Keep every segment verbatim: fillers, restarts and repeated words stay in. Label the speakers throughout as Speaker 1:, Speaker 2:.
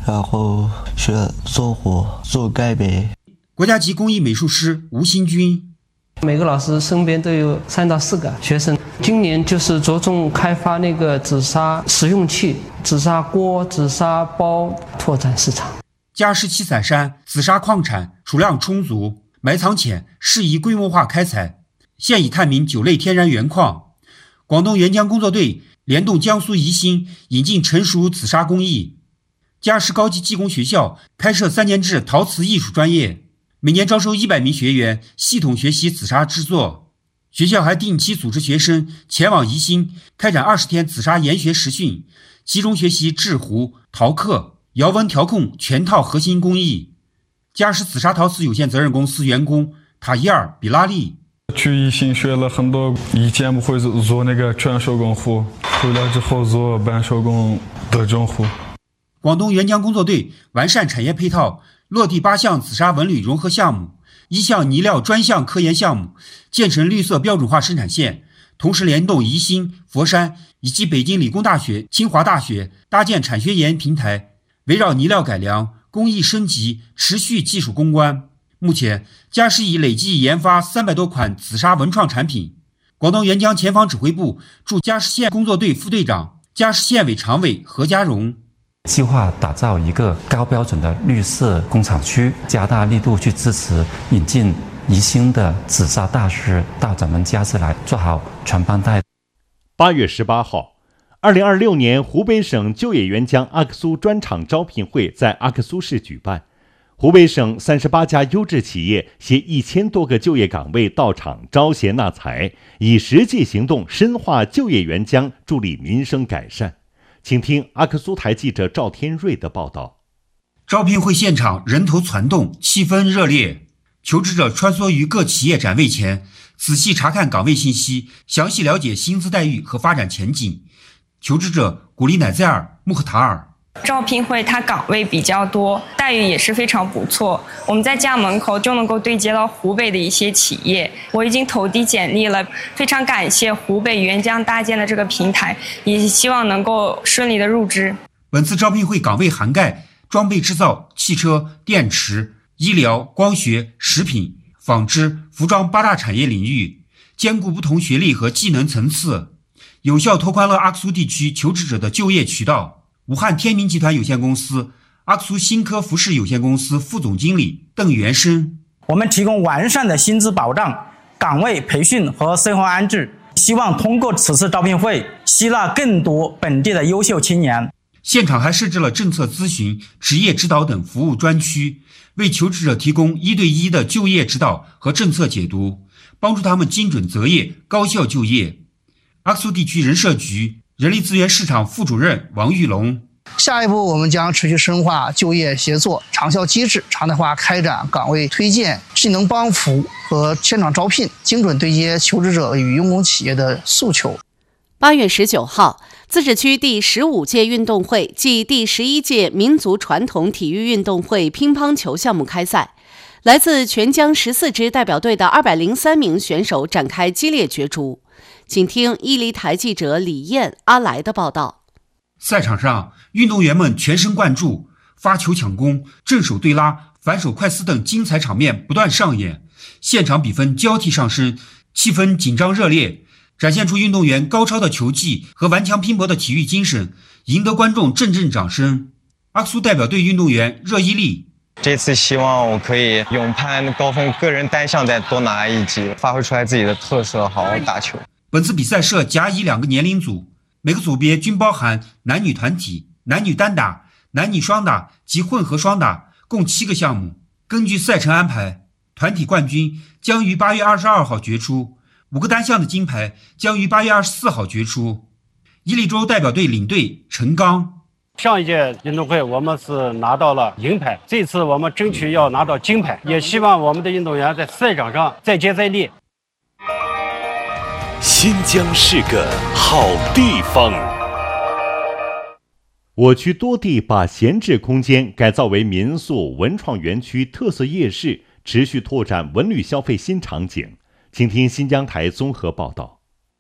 Speaker 1: 然后学做火、做盖杯。
Speaker 2: 国家级工艺美术师吴新军，
Speaker 3: 每个老师身边都有三到四个学生。今年就是着重开发那个紫砂实用器、紫砂锅、紫砂包，拓展市场。
Speaker 2: 佳石七彩山紫砂矿产储量充足，埋藏浅，适宜规模化开采，现已探明九类天然原矿。广东援疆工作队联动江苏宜兴，引进成熟紫砂工艺。佳石高级技工学校开设三年制陶瓷艺术专业，每年招收一百名学员，系统学习紫砂制作。学校还定期组织学生前往宜兴，开展二十天紫砂研学实训，集中学习制壶、陶刻、窑温调控全套核心工艺。佳石紫砂陶瓷有限责任公司员工塔伊尔·比拉利，
Speaker 4: 去宜兴学了很多，以前不会做那个全手工壶，回来之后做半手工的中壶。
Speaker 2: 广东援疆工作队完善产业配套，落地八项紫砂纹理融合项目，一项泥料专项科研项目，建成绿色标准化生产线，同时联动宜兴、佛山以及北京理工大学、清华大学，搭建产学研平台，围绕泥料改良、工艺升级，持续技术攻关。目前，佳石已累计研发三百多款紫砂文创产品。广东援疆前方指挥部驻佳石县工作队副队长、佳石县委常委何家荣。
Speaker 5: 计划打造一个高标准的绿色工厂区，加大力度去支持引进宜兴的紫砂大师到咱们佳石来做好传帮带。
Speaker 6: 八月十八号，二零二六年湖北省就业援疆阿克苏专场招聘会在阿克苏市举办，湖北省三十八家优质企业携一千多个就业岗位到场招贤纳才，以实际行动深化就业援疆，助力民生改善。请听阿克苏台记者赵天瑞的报道。
Speaker 2: 招聘会现场人头攒动，气氛热烈。求职者穿梭于各企业展位前，仔细查看岗位信息，详细了解薪资待遇和发展前景。求职者古丽乃在尔、穆赫塔尔。
Speaker 7: 招聘会它岗位比较多，待遇也是非常不错。我们在家门口就能够对接到湖北的一些企业，我已经投递简历了，非常感谢湖北援疆搭建的这个平台，也希望能够顺利的入职。
Speaker 2: 本次招聘会岗位涵盖装备制造、汽车、电池、医疗、光学、食品、纺织、服装八大产业领域，兼顾不同学历和技能层次，有效拓宽了阿克苏地区求职者的就业渠道。武汉天明集团有限公司阿克苏新科服饰有限公司副总经理邓元生，
Speaker 8: 我们提供完善的薪资保障、岗位培训和生活安置，希望通过此次招聘会吸纳更多本地的优秀青年。
Speaker 2: 现场还设置了政策咨询、职业指导等服务专区，为求职者提供一对一的就业指导和政策解读，帮助他们精准择业、高效就业。阿克苏地区人社局人力资源市场副主任王玉龙，
Speaker 9: 下一步我们将持续深化就业协作长效机制，常态化开展岗位推荐、技能帮扶和现场招聘，精准对接求职者与用工企业的诉求。
Speaker 10: 八月十九号，自治区第十五届运动会暨第十一届民族传统体育运动会乒乓球项目开赛，来自全疆十四支代表队的二百零三名选手展开激烈角逐。请听伊犁台记者李燕、阿来的报道。
Speaker 2: 赛场上，运动员们全神贯注，发球抢攻、正手对拉、反手快撕等精彩场面不断上演，现场比分交替上升，气氛紧张热烈，展现出运动员高超的球技和顽强拼搏的体育精神，赢得观众阵阵掌声。阿克苏代表队运动员热依丽，
Speaker 11: 这次希望我可以勇攀高峰，个人单项再多拿一级，发挥出来自己的特色，好好打球。
Speaker 2: 本次比赛设甲乙两个年龄组，每个组别均包含男女团体、男女单打、男女双打及混合双打，共七个项目。根据赛程安排，团体冠军将于八月二十二号决出，五个单项的金牌将于八月二十四号决出。伊犁州代表队领队陈刚，
Speaker 12: 上一届运动会我们是拿到了银牌，这次我们争取要拿到金牌，也希望我们的运动员在赛场上再接再厉。
Speaker 13: 新疆是个好地方。
Speaker 6: 我区多地把闲置空间改造为民宿、文创园区、特色夜市，持续拓展文旅消费新场景。请听新疆台综合报道。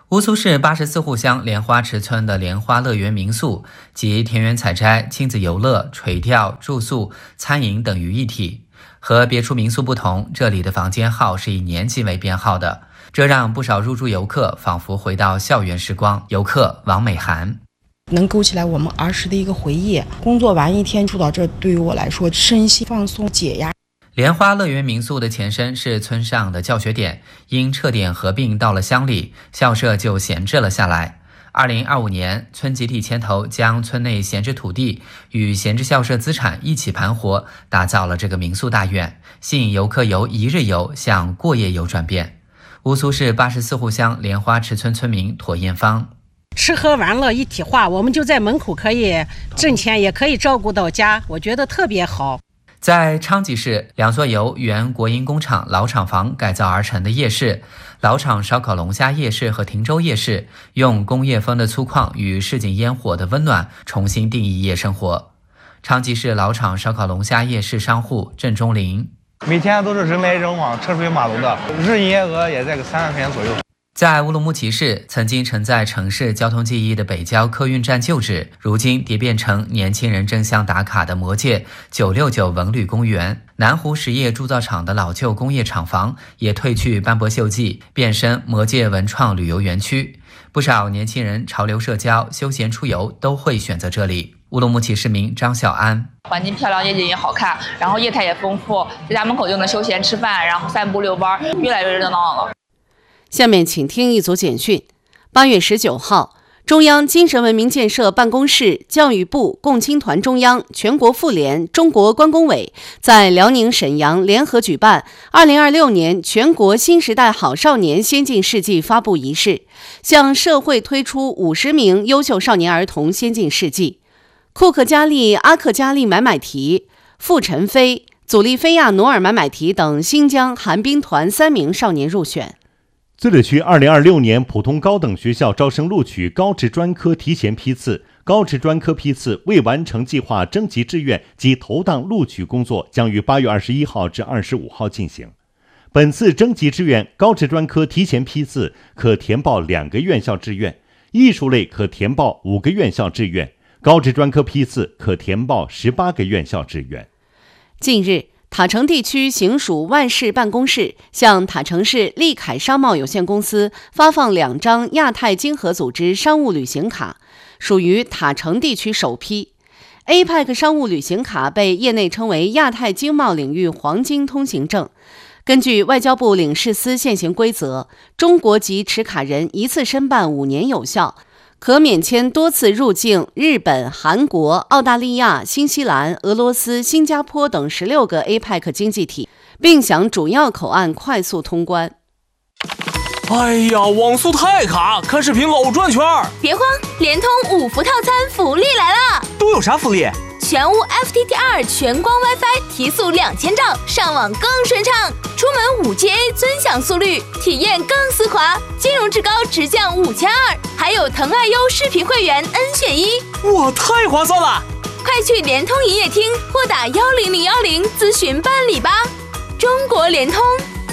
Speaker 14: 乌苏市八十四户乡莲花池村的莲花乐园民宿集田园采摘、亲子游乐、垂钓、住宿、餐饮等于一体。和别处民宿不同，这里的房间号是以年级为编号的，这让不少入住游客仿佛回到校园时光。游客王美涵，
Speaker 15: 能勾起来我们儿时的一个回忆。工作完一天住到这，对于我来说身心放松解压。
Speaker 14: 莲花乐园民宿的前身是村上的教学点，因撤点合并到了乡里，校舍就闲置了下来。二零二五年，村集体牵头将村内闲置土地与闲置校舍资产一起盘活，打造了这个民宿大院，吸引游客由一日游向过夜游转变。乌苏市八十四户乡莲花池村村民妥艳芳，
Speaker 16: 吃喝玩乐一体化，我们就在门口可以挣钱，也可以照顾到家，我觉得特别好。
Speaker 14: 在昌吉市，两座由原国营工厂老厂房改造而成的夜市，老厂烧烤龙虾夜市和汀州夜市，用工业风的粗犷与市井烟火的温暖重新定义夜生活。昌吉市老厂烧烤龙虾夜市商户郑忠林，
Speaker 17: 每天都是人来人往，车水马龙的，日营业额也在个三万块钱左右。
Speaker 14: 在乌鲁木齐市，曾经承载城市交通记忆的北郊客运站旧址，如今蝶变成年轻人争相打卡的魔界九六九文旅公园。南湖实业铸造厂的老旧工业厂房也褪去斑驳锈迹，变身魔界文创旅游园区。不少年轻人潮流社交、休闲出游都会选择这里。乌鲁木齐市民张小安，
Speaker 18: 环境漂亮，夜景也好看，然后业态也丰富，在家门口就能休闲吃饭，然后散步遛弯，越来越热闹了。
Speaker 10: 下面请听一组简讯。八月十九号，中央精神文明建设办公室、教育部、共青团中央、全国妇联、中国关工委在辽宁沈阳联合举办二零二六年全国新时代好少年先进事迹发布仪式，向社会推出五十名优秀少年儿童先进事迹。库克加利、阿克加利买买提、傅晨飞、祖利菲亚努尔买买提等新疆寒冰团三名少年入选。
Speaker 6: 自治区二零二六年普通高等学校招生录取高职专科提前批次、高职专科批次未完成计划征集志愿及投档录取工作将于八月二十一号至二十五号进行。本次征集志愿高职专科提前批次可填报两个院校志愿，艺术类可填报五个院校志愿，高职专科批次可填报十八个院校志愿。
Speaker 10: 近日，塔城地区行署万事办公室向塔城市利凯商贸有限公司发放两张亚太经合组织商务旅行卡，属于塔城地区首批。A P E C 商务旅行卡被业内称为亚太经贸领域黄金通行证。根据外交部领事司现行规则，中国籍持卡人一次申办五年有效，可免签多次入境日本、韩国、澳大利亚、新西兰、俄罗斯、新加坡等十六个 A P E C 经济体，并享主要口岸快速通关。
Speaker 19: 哎呀，网速太卡，看视频老转圈。
Speaker 20: 别慌，联通五福套餐福利来了！
Speaker 19: 都有啥福利？
Speaker 20: 全屋 F T T R 全光 WiFi 提速两千兆，上网更顺畅；出门 五 G A 尊享速率，体验更丝滑；金融至高直降五千二，还有腾爱优视频会员 N 选一，
Speaker 19: 哇，太划算了！
Speaker 20: 快去联通营业厅或打幺零零幺零咨询办理吧。中国联通。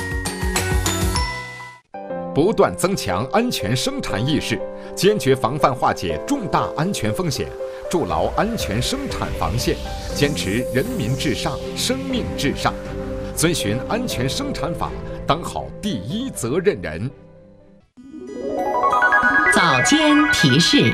Speaker 21: 不断增强安全生产意识，坚决防范化解重大安全风险，筑牢安全生产防线，坚持人民至上、生命至上，遵循安全生产法，当好第一责任人。
Speaker 22: 早间提示。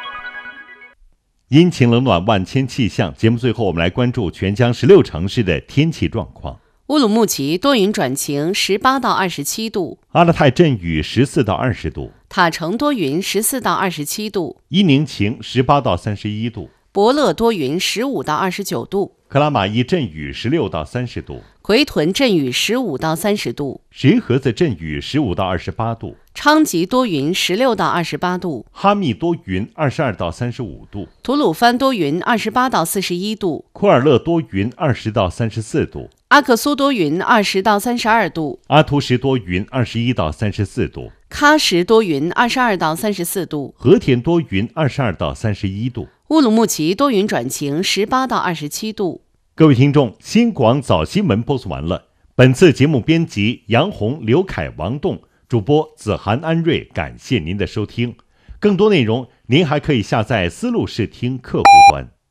Speaker 6: 阴晴冷暖万千气象，节目最后我们来关注全疆十六城市的天气状况。
Speaker 10: 乌鲁木齐多云转晴，十八到二十七度；
Speaker 6: 阿勒泰阵雨，十四到二十度；
Speaker 10: 塔城多云，十四到二十七度；
Speaker 6: 伊宁晴，十八到三十一度；
Speaker 10: 博乐多云，十五到二十九度；
Speaker 6: 克拉玛依阵雨，十六到三十度；
Speaker 10: 奎屯阵雨，十五到三十度；
Speaker 6: 石河子阵雨，十五到二十八度；
Speaker 10: 昌吉多云，十六到二十八度；
Speaker 6: 哈密多云，二十二到三十五度；
Speaker 10: 吐鲁番多云，二十八到四十一度；
Speaker 6: 库尔勒多云，二十到三十四度；
Speaker 10: 阿克苏多云，二十到三十二度；
Speaker 6: 阿图什多云，二十一到三十四度；
Speaker 10: 喀什多云，二十二到三十四度；
Speaker 6: 和田多云，二十二到三十一度；
Speaker 10: 乌鲁木齐多云转晴，十八到二十七度。
Speaker 6: 各位听众，新广早新闻播送完了。本次节目编辑杨红、刘凯、王栋， 主播子涵、安瑞，感谢您的收听。更多内容您还可以下载思路视听客户端。